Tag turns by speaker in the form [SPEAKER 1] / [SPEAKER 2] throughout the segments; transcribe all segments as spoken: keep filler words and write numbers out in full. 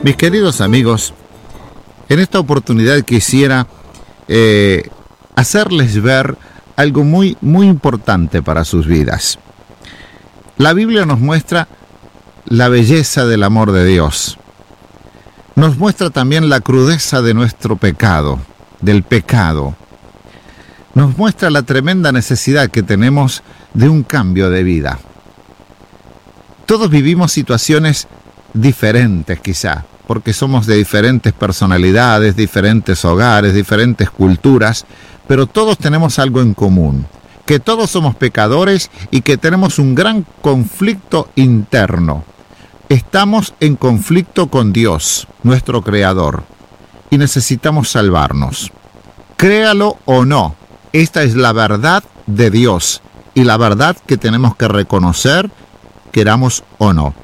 [SPEAKER 1] Mis queridos amigos, en esta oportunidad quisiera eh, hacerles ver algo muy, muy importante para sus vidas. La Biblia nos muestra la belleza del amor de Dios. Nos muestra también la crudeza de nuestro pecado, del pecado. Nos muestra la tremenda necesidad que tenemos de un cambio de vida. Todos vivimos situaciones diferentes quizá, porque somos de diferentes personalidades, diferentes hogares, diferentes culturas, pero todos tenemos algo en común, que todos somos pecadores y que tenemos un gran conflicto interno. Estamos en conflicto con Dios, nuestro Creador, y necesitamos salvarnos. Créalo o no, esta es la verdad de Dios y la verdad que tenemos que reconocer, queramos o no.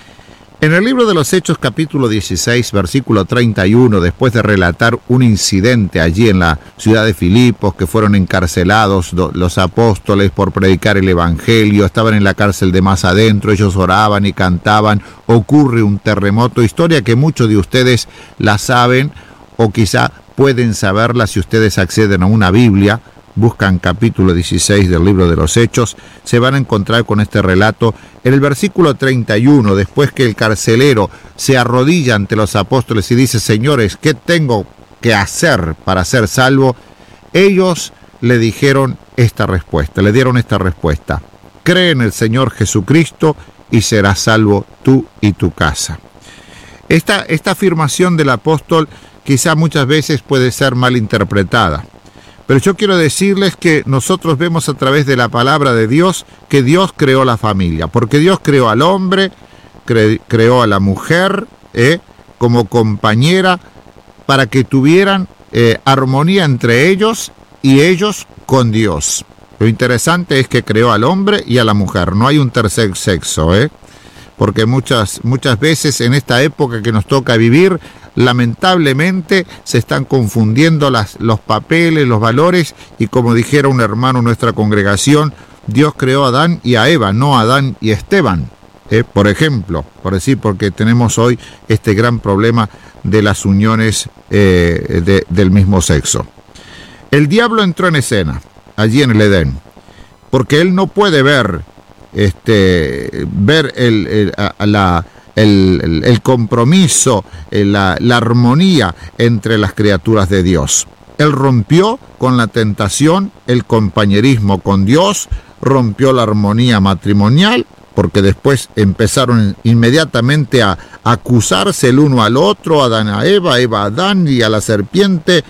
[SPEAKER 1] En el libro de los Hechos, capítulo dieciséis, versículo treinta y uno, después de relatar un incidente allí en la ciudad de Filipos, que fueron encarcelados los apóstoles por predicar el evangelio, estaban en la cárcel de más adentro, ellos oraban y cantaban, ocurre un terremoto, historia que muchos de ustedes la saben o quizá pueden saberla si ustedes acceden a una Biblia. Buscan capítulo dieciséis del libro de los Hechos, se van a encontrar con este relato. En el versículo treinta y uno, después que el carcelero se arrodilla ante los apóstoles y dice: señores, ¿qué tengo que hacer para ser salvo? Ellos le dijeron esta respuesta, le dieron esta respuesta: cree en el Señor Jesucristo y serás salvo tú y tu casa. Esta, esta afirmación del apóstol quizá muchas veces puede ser mal interpretada. Pero yo quiero decirles que nosotros vemos a través de la palabra de Dios que Dios creó la familia, porque Dios creó al hombre, cre- creó a la mujer eh, como compañera para que tuvieran eh, armonía entre ellos y ellos con Dios. Lo interesante es que creó al hombre y a la mujer, no hay un tercer sexo, ¿eh? porque muchas, muchas veces en esta época que nos toca vivir, lamentablemente se están confundiendo las, los papeles, los valores, y como dijera un hermano en nuestra congregación, Dios creó a Adán y a Eva, no a Adán y Esteban, ¿eh? por ejemplo, por decir, porque tenemos hoy este gran problema de las uniones eh, de, del mismo sexo. El diablo entró en escena, allí en el Edén, porque él no puede ver, este, ver el, el, a, la... El, el, el compromiso, la, la armonía entre las criaturas de Dios. Él rompió con la tentación el compañerismo con Dios, rompió la armonía matrimonial, porque después empezaron inmediatamente a acusarse el uno al otro, Adán a Eva, Eva a Adán y a la serpiente.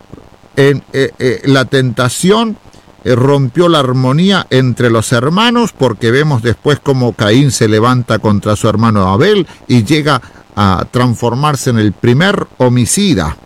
[SPEAKER 1] En, eh, eh, la tentación rompió la armonía entre los hermanos, porque vemos después cómo Caín se levanta contra su hermano Abel y llega a transformarse en el primer homicida.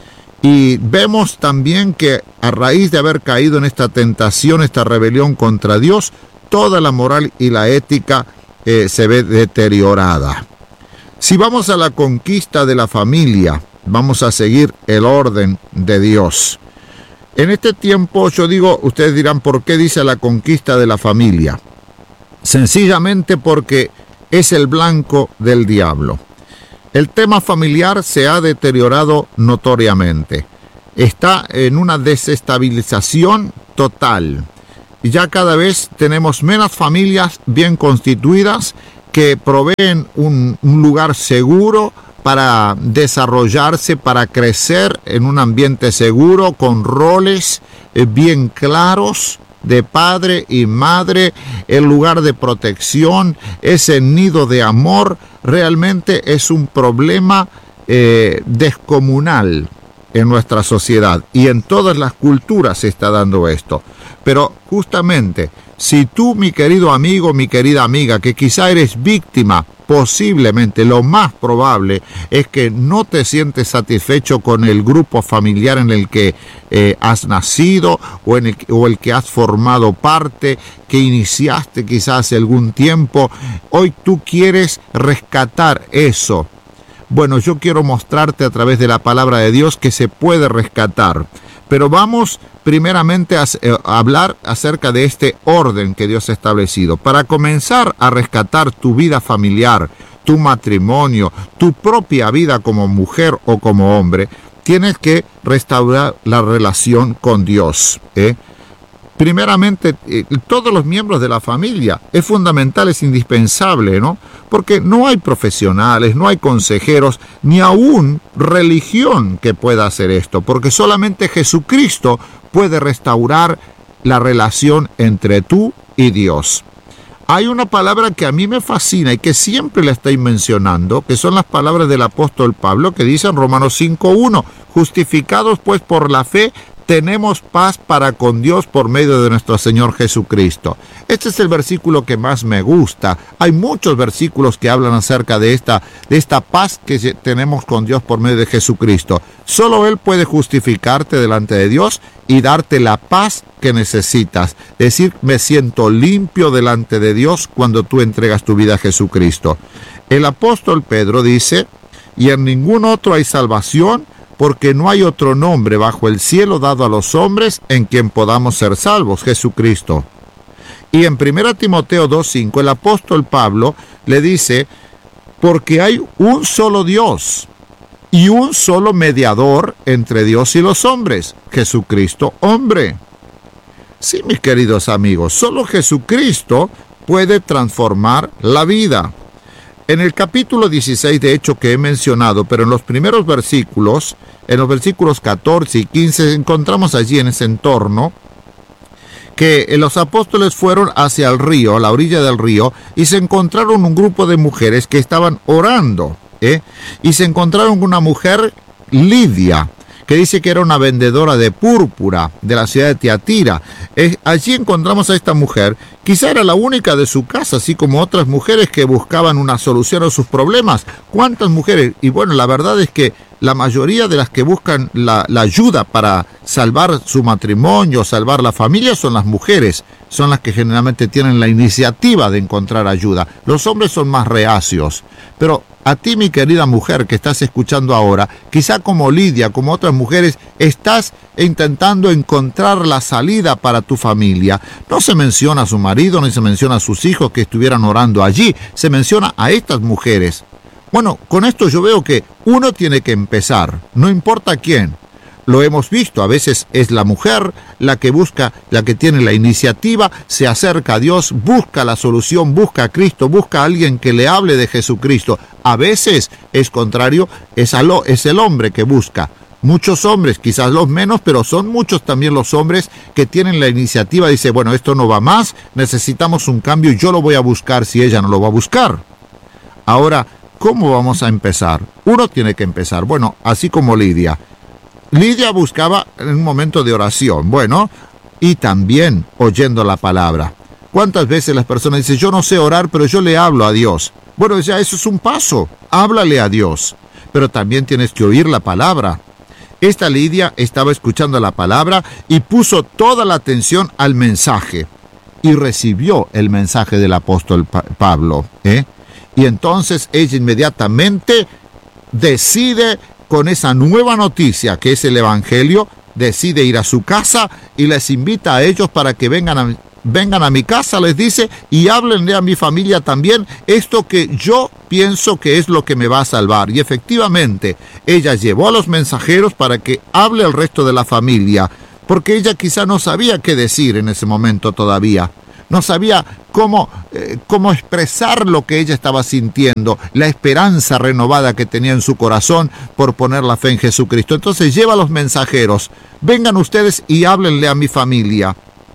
[SPEAKER 1] Y vemos también que a raíz de haber caído en esta tentación, esta rebelión contra Dios, toda la moral y la ética eh, se ve deteriorada. Si vamos a la conquista de la familia, vamos a seguir el orden de Dios. En este tiempo, yo digo, ustedes dirán, ¿por qué dice la conquista de la familia? Sencillamente porque es el blanco del diablo. El tema familiar se ha deteriorado notoriamente. Está en una desestabilización total. Y ya cada vez tenemos menos familias bien constituidas que proveen un, un lugar seguro para desarrollarse, para crecer en un ambiente seguro, con roles eh, bien claros de padre y madre, el lugar de protección, ese nido de amor. Realmente es un problema eh, descomunal en nuestra sociedad, y en todas las culturas se está dando esto. Pero justamente, si tú, mi querido amigo, mi querida amiga, que quizá eres víctima, posiblemente lo más probable es que no te sientes satisfecho con el grupo familiar en el que eh, has nacido o, en el, o el que has formado parte, que iniciaste quizás hace algún tiempo. Hoy tú quieres rescatar eso. Bueno, yo quiero mostrarte a través de la palabra de Dios que se puede rescatar. Pero vamos primeramente a, a hablar acerca de este orden que Dios ha establecido. Para comenzar a rescatar tu vida familiar, tu matrimonio, tu propia vida como mujer o como hombre, tienes que restaurar la relación con Dios, ¿eh? Primeramente, eh, todos los miembros de la familia. Es fundamental, es indispensable, ¿no? Porque no hay profesionales, no hay consejeros, ni aún religión que pueda hacer esto, porque solamente Jesucristo puede restaurar la relación entre tú y Dios. Hay una palabra que a mí me fascina y que siempre la estoy mencionando, que son las palabras del apóstol Pablo, que dice en Romanos cinco uno, justificados pues por la fe, tenemos paz para con Dios por medio de nuestro Señor Jesucristo. Este es el versículo que más me gusta. Hay muchos versículos que hablan acerca de esta, de esta paz que tenemos con Dios por medio de Jesucristo. Solo Él puede justificarte delante de Dios y darte la paz que necesitas. Es decir, me siento limpio delante de Dios cuando tú entregas tu vida a Jesucristo. El apóstol Pedro dice, y en ningún otro hay salvación, porque no hay otro nombre bajo el cielo dado a los hombres en quien podamos ser salvos, Jesucristo. Y en primera Timoteo dos cinco, el apóstol Pablo le dice, porque hay un solo Dios y un solo mediador entre Dios y los hombres, Jesucristo hombre. Sí, mis queridos amigos, solo Jesucristo puede transformar la vida. En el capítulo dieciséis, de hecho, que he mencionado, pero en los primeros versículos, en los versículos catorce y quince, encontramos allí en ese entorno que los apóstoles fueron hacia el río, a la orilla del río, y se encontraron un grupo de mujeres que estaban orando, ¿eh? Y se encontraron con una mujer, Lidia, que dice que era una vendedora de púrpura de la ciudad de Tiatira. Eh, allí encontramos a esta mujer, quizá era la única de su casa, así como otras mujeres que buscaban una solución a sus problemas. ¿Cuántas mujeres? Y bueno, la verdad es que la mayoría de las que buscan la, la ayuda para salvar su matrimonio, salvar la familia, son las mujeres. Son las que generalmente tienen la iniciativa de encontrar ayuda. Los hombres son más reacios. Pero a ti, mi querida mujer que estás escuchando ahora, quizá como Lidia, como otras mujeres, estás intentando encontrar la salida para tu familia. No se menciona a su marido, ni se menciona a sus hijos que estuvieran orando allí. Se menciona a estas mujeres. Bueno, con esto yo veo que uno tiene que empezar, no importa quién. Lo hemos visto, a veces es la mujer la que busca, la que tiene la iniciativa, se acerca a Dios, busca la solución, busca a Cristo, busca a alguien que le hable de Jesucristo. A veces es contrario, es, alo, es el hombre que busca. Muchos hombres, quizás los menos, pero son muchos también los hombres que tienen la iniciativa, dice, bueno, esto no va más, necesitamos un cambio y yo lo voy a buscar si ella no lo va a buscar. Ahora, ¿cómo vamos a empezar? Uno tiene que empezar, bueno, así como Lidia. Lidia buscaba en un momento de oración, bueno, y también oyendo la palabra. ¿Cuántas veces las personas dicen, yo no sé orar, pero yo le hablo a Dios? Bueno, ya eso es un paso, háblale a Dios, pero también tienes que oír la palabra. Esta Lidia estaba escuchando la palabra y puso toda la atención al mensaje, y recibió el mensaje del apóstol pa- Pablo, ¿eh? Y entonces ella inmediatamente decide, con esa nueva noticia que es el Evangelio, decide ir a su casa y les invita a ellos para que vengan a, vengan a mi casa, les dice, y háblenle a mi familia también esto que yo pienso que es lo que me va a salvar. Y efectivamente, ella llevó a los mensajeros para que hable al resto de la familia, porque ella quizá no sabía qué decir en ese momento todavía. No sabía cómo, eh, cómo expresar lo que ella estaba sintiendo, la esperanza renovada que tenía en su corazón por poner la fe en Jesucristo. Entonces lleva a los mensajeros, vengan ustedes y háblenle a mi familia.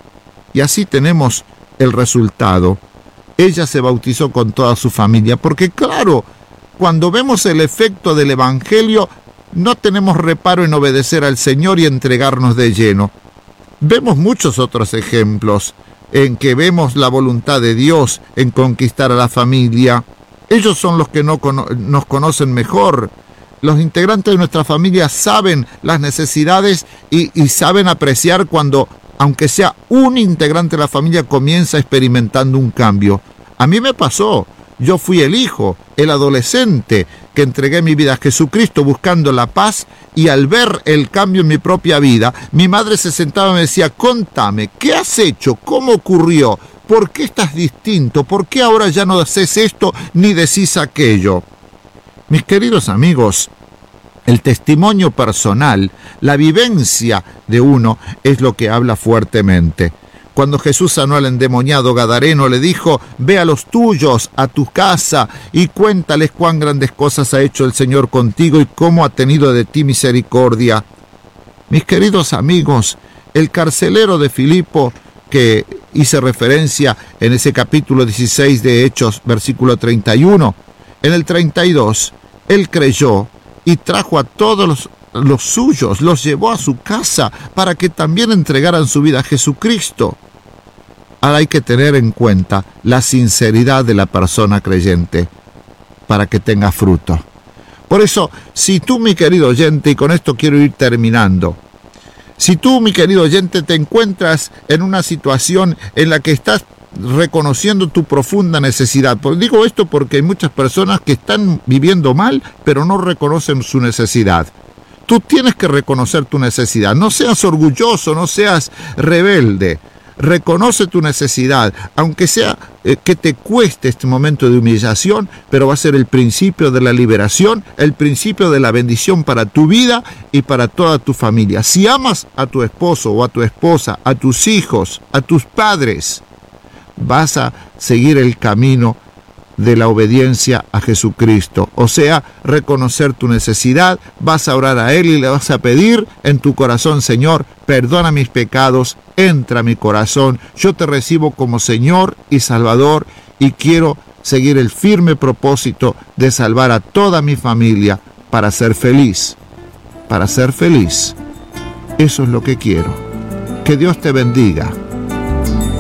[SPEAKER 1] Y así tenemos el resultado. Ella se bautizó con toda su familia, porque claro, cuando vemos el efecto del Evangelio, no tenemos reparo en obedecer al Señor y entregarnos de lleno. Vemos muchos otros ejemplos en que vemos la voluntad de Dios en conquistar a la familia. Ellos son los que no cono- nos conocen mejor. Los integrantes de nuestra familia saben las necesidades y, y saben apreciar cuando, aunque sea un integrante de la familia, comienza experimentando un cambio. A mí me pasó. Yo fui el hijo, el adolescente, que entregué mi vida a Jesucristo buscando la paz, y al ver el cambio en mi propia vida, mi madre se sentaba y me decía, contame, ¿qué has hecho? ¿Cómo ocurrió? ¿Por qué estás distinto? ¿Por qué ahora ya no haces esto ni decís aquello? Mis queridos amigos, el testimonio personal, la vivencia de uno es lo que habla fuertemente. Cuando Jesús sanó al endemoniado gadareno, le dijo: ve a los tuyos, a tu casa, y cuéntales cuán grandes cosas ha hecho el Señor contigo y cómo ha tenido de ti misericordia. Mis queridos amigos, el carcelero de Filipo, que hice referencia en ese capítulo dieciséis de Hechos, versículo treinta y uno, en el treinta y dos, él creyó y trajo a todos los, los suyos, los llevó a su casa para que también entregaran su vida a Jesucristo. Ahora hay que tener en cuenta la sinceridad de la persona creyente para que tenga fruto. Por eso, si tú, mi querido oyente, y con esto quiero ir terminando, si tú, mi querido oyente, te encuentras en una situación en la que estás reconociendo tu profunda necesidad. Pues digo esto porque hay muchas personas que están viviendo mal, pero no reconocen su necesidad. Tú tienes que reconocer tu necesidad. No seas orgulloso, no seas rebelde. Reconoce tu necesidad, aunque sea eh, que te cueste este momento de humillación, pero va a ser el principio de la liberación, el principio de la bendición para tu vida y para toda tu familia. Si amas a tu esposo o a tu esposa, a tus hijos, a tus padres, vas a seguir el camino de la obediencia a Jesucristo. O sea, reconocer tu necesidad, vas a orar a Él y le vas a pedir en tu corazón: Señor, perdona mis pecados, entra a mi corazón, yo te recibo como Señor y Salvador y quiero seguir el firme propósito de salvar a toda mi familia para ser feliz, para ser feliz. Eso es lo que quiero. Que Dios te bendiga.